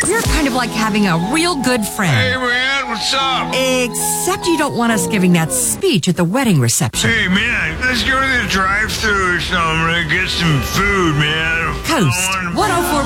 We're kind of like having a real good friend. Hey, man, what's up? Except you don't want us giving that speech at the wedding reception. Hey, man, let's go to the drive-thru or something and get some food, man. Coast 104.1